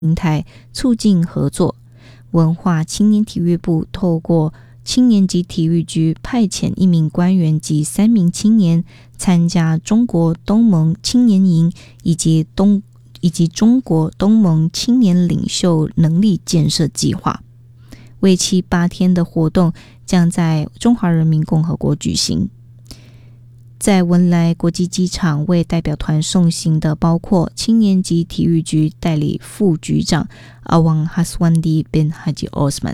平台促进合作。文化青年体育部透过青年级体育局派遣1名官员及3名青年参加中国东盟青年营以及中国东盟青年领袖能力建设计划。为期8天的活动将在中华人民共和国举行。在文莱国际机场为代表团送行的包括青年级体育局代理副局长阿旺哈斯万迪 bin Haji Osman。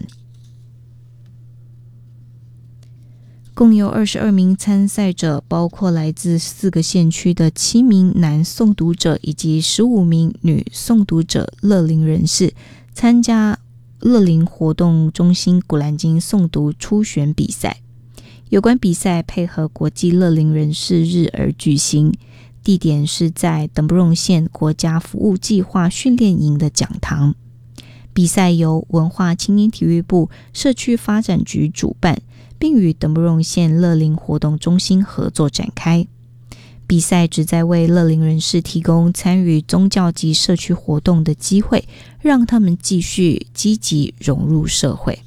共有22名参赛者，包括来自4个县区的7名男诵读者以及15名女诵读者乐龄人士，参加乐龄活动中心古兰经诵读初选比赛。有关比赛配合国际乐龄人士日而举行，地点是在等不荣县国家服务计划训练营的讲堂。比赛由文化青年体育部社区发展局主办，并与等不荣县乐龄活动中心合作展开。比赛旨在为乐龄人士提供参与宗教及社区活动的机会，让他们继续积极融入社会。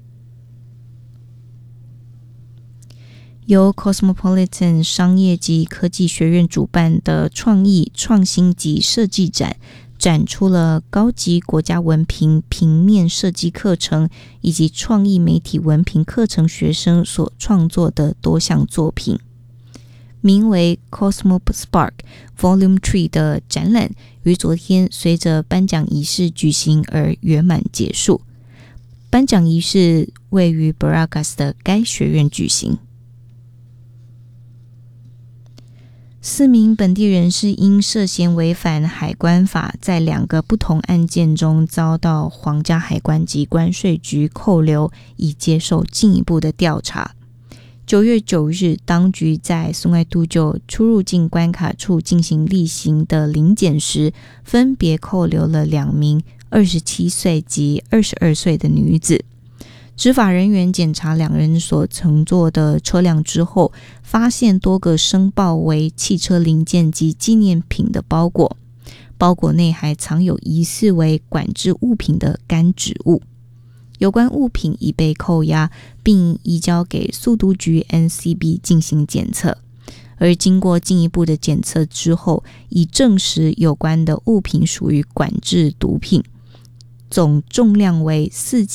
由 Cosmopolitan 商业及科技学院主办的创意、创新及设计展，展出了高级国家文凭平面设计课程以及创意媒体文凭课程学生所创作的多项作品。名为 Cosmo Spark Volume 3 的展览于昨天随着颁奖仪式举行而圆满结束。颁奖仪式位于 Baragas 的该学院举行。4名本地人士因涉嫌违反海关法，在2个不同案件中遭到皇家海关及关税局扣留，以接受进一步的调查。9月9日，当局在松爱都旧出入境关卡处进行例行的临检时，分别扣留了2名27岁及22岁的女子。执法人员检查2人所乘坐的车辆之后，发现多个申报为汽车零件及纪念品的包裹，包裹内还藏有疑似为管制物品的干植物。有关物品已被扣押，并移交给速督局 NCB 进行检测，而经过进一步的检测之后，已证实有关的物品属于管制毒品，总重量为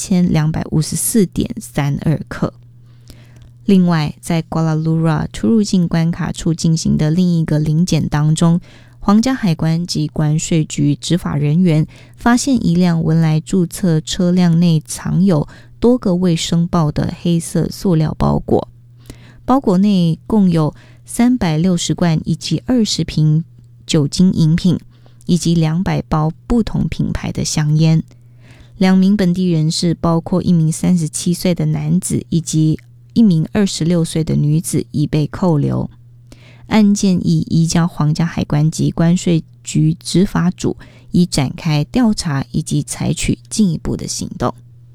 4254.32 克。另外，在瓜拉鲁拉出入境关卡处进行的另一个临检当中，皇家海关及关税局执法人员发现一辆文莱注册车辆内藏有多个未申报的黑色塑料包裹，包裹内共有360罐以及20瓶酒精饮品，以及200包不同品牌的香烟。2名本地人士，包括1名37岁的男子以及1名26岁的女子，已被扣留。案件已移交皇家海关及关税局执法组，以展开调查以及采取进一步的行动。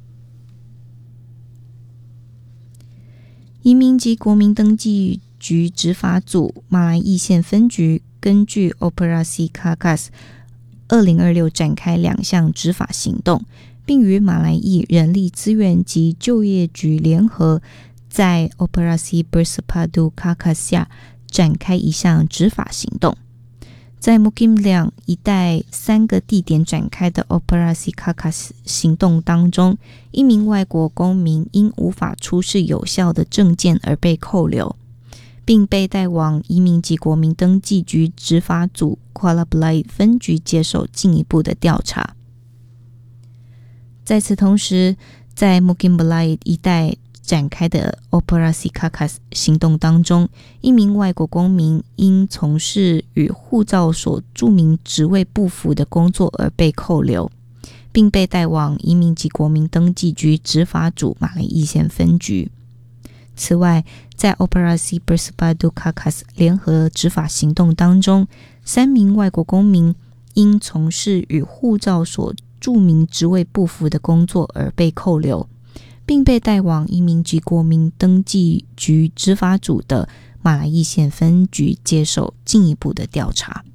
移民及国民登记局执法组马来义县分局根据 Operasi Kakas 2026展开2项执法行动，并与马来义人力资源及就业局联合，在 Operasi Bersepadu Kakas 下展开一项执法行动。在 Mukim Liang 一带3个地点展开的 Operasi Kakas 行动当中，1名外国公民因无法出示有效的证件而被扣留，并被带往移民及国民登记局执法组 Kuala Belait 分局接受进一步的调查。在此同时，在 Mukim Belait 一带展开的 Operasi Kakas 行动当中，1名外国公民因从事与护照所注明职位不符的工作而被扣留，并被带往移民及国民登记局执法组马来义县分局。此外，在 Operasi Bersepadu Kakas 联合执法行动当中，3名外国公民因从事与护照所注明职位不符的工作而被扣留，并被带往移民及国民登记局执法组的马来义县分局接受进一步的调查。